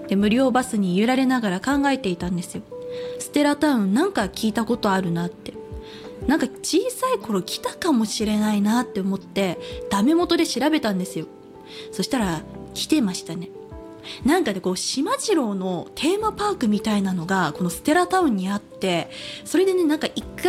で無料バスに揺られながら考えていたんですよ。ステラタウンなんか聞いたことあるなって、なんか小さい頃来たかもしれないなって思ってダメ元で調べたんですよ。そしたら来てましたね。なんかでこう島次郎のテーマパークみたいなのがこのステラタウンにあって、それでねなんか一回